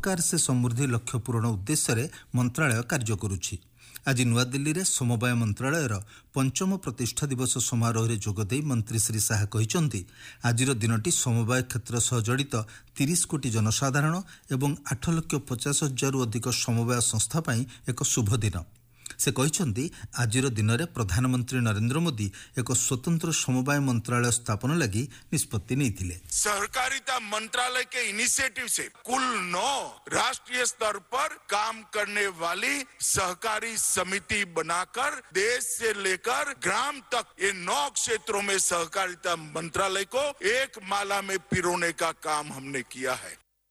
सबका से समृद्धि लक्ष्य पूरण उद्देश्य मंत्रालय कार्य करुछि। आज नुआदिल्ली समवाय मंत्रालयर 5म प्रतिष्ठा दिवस समारोह में जोगदे मंत्री श्री शाह कहते आज दिनटी समवाय क्षेत्र सह जड़ित 30 कोटी जनसाधारण एवं 8,50,000 अधिक समवाय संस्था पर एक शुभ दिन। से कहते आज दिन में प्रधानमंत्री नरेंद्र मोदी एक स्वतंत्र समवाय मंत्रालय स्थापन लगी निष्पत्ति नहीं। सहकारिता मंत्रालय के इनिशिएटिव से कुल 9 राष्ट्रीय स्तर पर काम करने वाली सहकारी समिति बनाकर देश से लेकर ग्राम तक ये 9 क्षेत्रों में सहकारिता मंत्रालय को एक माला में पिरोने का काम हमने किया है।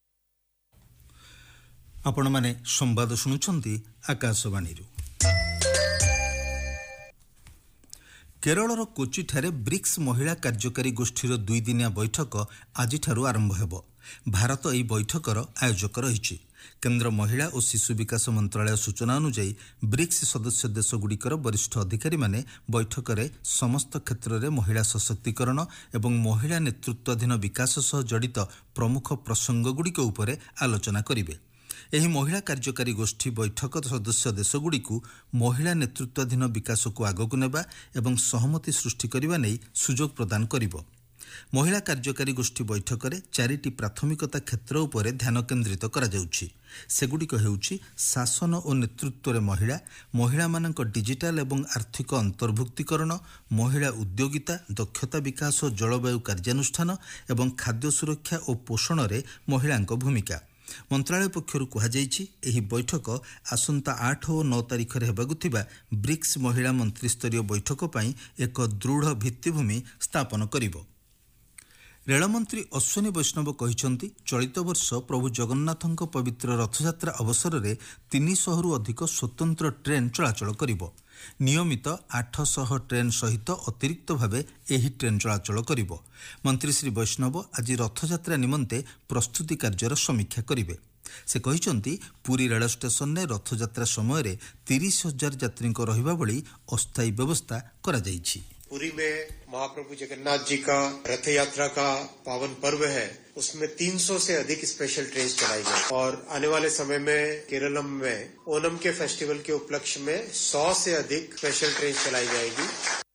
आपण माने संवाद सुनुचंती आकाशवाणी। केरलर कोचिठारे ब्रिक्स महिला कार्यकारी गोष्ठीर 2 दिनिया बैठक आज आरंभ हेब। भारत यह बैठकर आयोजक रही। केंद्र महिला और शिशु विकास मंत्रालय सूचना अनुसार ब्रिक्स सदस्य देशगुड़िकर वरिष्ठ अधिकारी माने बैठक में समस्त क्षेत्र में महिला सशक्तिकरण और महिला नेतृत्वाधीन विकास सह जड़ित प्रमुख प्रसंगगुड़िक उपर आलोचना करेंगे। एही महिला कार्यकारी गोष्ठी बैठक सदस्य देशगुड़िकु महिला नेतृत्वाधीन विकास को आगकु नेबा एवं सहमति सृष्टि करने नहीं सुजोग प्रदान करिबो। महिला कार्यकारी गोष्ठी बैठक में 4टी प्राथमिकता क्षेत्र उपर ध्यान केन्द्रित करा जाउछि। सेगुड़िक हेउछि शासन और नेतृत्व में महिला, महिला मानक डिजिटाल एवं आर्थिक अंतर्भुक्तिकरण, महिला उद्योगिता, दक्षता विकास और जलवायु कार्यानुष्ठान एवं खाद्य सुरक्षा और पोषण में महिलांक भूमिका। मंत्रालय पक्षर कहुई बैठक आसंता 8 और 9 तारिख में हेबाकु थिबा ब्रिक्स महिला मंत्रिस्तरीय बैठक पर एक दृढ़ भित्तिभूमि स्थापन करिबो। रेलमंत्री अश्विनी वैष्णव कहते चलित वर्ष प्रभु जगन्नाथଙ୍କ पवित्र रथयात्रा अवसर में 300 रु अधिक स्वतंत्र ट्रेन चलाचल करिबो। नियमित 800 ट्रेन सहित अतिरिक्त भावे एही ट्रेन चलाचल करिबो। मंत्री श्री वैष्णव आज रथयात्रा निमंते प्रस्तुति कार्यर समीक्षा करिवे। से कहते पुरी रेल स्टेशन में रथयात्रा समय 30,000 यात्री रहिबा भली अस्थायी व्यवस्था करा जाइछि। पुरी में महाप्रभु जगन्नाथ जी का रथ यात्रा का पावन पर्व है, उसमें 300 से अधिक स्पेशल ट्रेन चलाई गई और आने वाले समय में केरलम में ओणम के फेस्टिवल के उपलक्ष्य में 100 से अधिक स्पेशल ट्रेन चलाई जाएगी।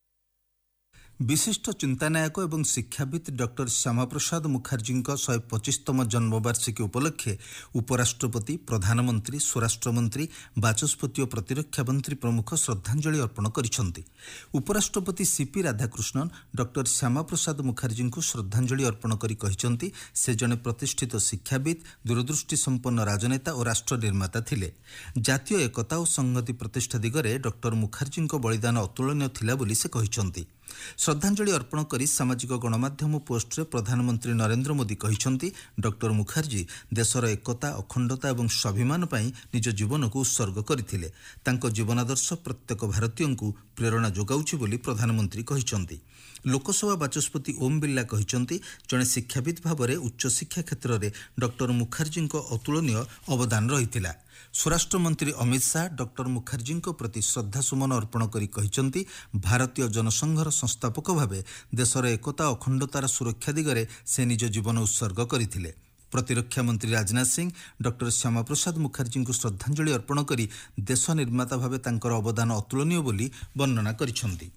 विशिष्ट चिंतानायक एवं शिक्षाविद डॉक्टर श्यामा प्रसाद मुखर्जी 125तम जन्मवार्षिकी उपलक्षे उपराष्ट्रपति, प्रधानमंत्री, स्वराष्ट्रमंत्री, बाचस्पति और प्रतिरक्षा मंत्री प्रमुख श्रद्धांजलि अर्पण करिसेंति। उपराष्ट्रपति सीपी राधाकृष्णन डॉक्टर श्यामा प्रसाद मुखर्जी को श्रद्धांजलि अर्पण करि कहिसेंति से जने प्रतिष्ठित शिक्षाविद, दूरदृष्टि संपन्न राजनेता और राष्ट्र निर्माता थिले। जातीय एकता और संहति प्रतिष्ठा दिगरे डॉक्टर मुखर्जी बलिदान अतुलनीय थिला बोली से कहिसेंति। श्रद्धांजलि अर्पण करी सामाजिक गणमाध्यम पोस्टरे प्रधानमंत्री नरेंद्र मोदी कहिसेंति डॉक्टर मुखर्जी देशर एकता, अखंडता एवं स्वाभिमान पई निज जीवन को उत्सर्ग करथिले। तांको जीवनादर्श प्रत्येक भारतीय को प्रेरणा जोगाउछि बोली प्रधानमंत्री कहिसेंति। लोकसभा बाचस्पति ओम बिर्ला कहिसेंति जने शिक्षाविद भावरे उच्च शिक्षा क्षेत्र में डॉक्टर मुखर्जी अतुलनीय अवदान रहिथिला। स्वराष्ट्र मंत्री अमित शाह डॉक्टर मुखर्जी प्रति श्रद्धासुमन अर्पण करी कहिसेंति भारतीय जनसंघर संस्थापक भावे देशर एकता अखंडतार सुरक्षा दिगरे से निज जीवन उत्सर्ग करथिले। प्रतिरक्षा मंत्री राजनाथ सिंह डॉक्टर श्यामा प्रसाद मुखर्जी को श्रद्धांजलि अर्पण करी देश निर्माता भावे तांकर अवदान अतुलनीय बोली वर्णना करिसेंति।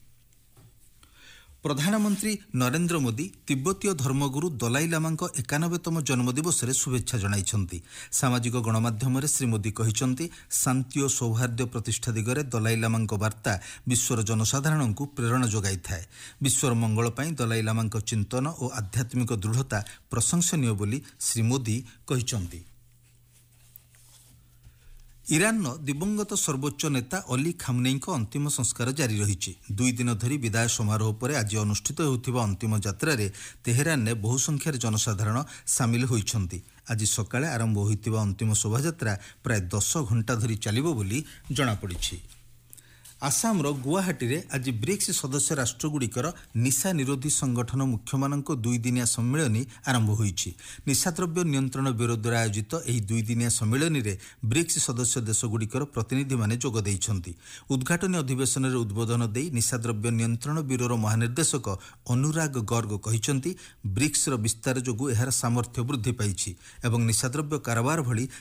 प्रधानमंत्री नरेंद्र मोदी तिब्बतीय धर्मगुरु दलाई लामाଙ୍କ 91तम जन्मदिवस शुभेच्छा जणाइछन्ति। सामाजिक गणमाध्यम श्री मोदी कहिसन्ति शांति और सौहार्द्य प्रतिष्ठा दिगरे दलाई लामाଙ୍କ वार्ता विश्वर जनसाधारण को प्रेरणा जोगाई थाए। विश्वर मंगल पई दलाई लामाଙ୍କ चिंतन और आध्यात्मिक दृढ़ता प्रशंसनीय बोली श्री मोदी कहिसन्ति। ईरान दिवंगत सर्वोच्च नेता अली खामनेई अंतिम संस्कार जारी रही। 2 दिन धरी विदाय समारोह पर आज अनुष्ठित होउथिबा अंतिम यात्रा रे तेहरान ने बहु संख्यार जनसाधारण सामिल होइछन्ति। आज सकाळे आरंभ होइथिबा अंतिम शोभायात्रा प्राय 10 घंटा धरी चलिबो बोली जणा पड़िछि। आसामर गुवाहाटी रे आज ब्रिक्स सदस्य राष्ट्रगुड़िकर निशा निरोधी संगठन मुख्य मानक 2 दिनिया सम्मेलन आरंभ होइछि। निशाद्रव्य नियंत्रण ब्यूरो द्वारा आयोजित एही 2 दिनिया सम्मेलन रे ब्रिक्स सदस्य देशगुड़िकर प्रतिनिधि माने जोग दैछन्ति। उद्घाटनी अधिवेशन रे उद्बोधन देई निशाद्रव्य नियंत्रण ब्यूरोर महानिर्देशक अनुराग गर्ग कहिसन्ति ब्रिक्स रो विस्तार जोगु एहार सामर्थ्य वृद्धि पाइछि एवं निशाद्रव्य कारोबार भली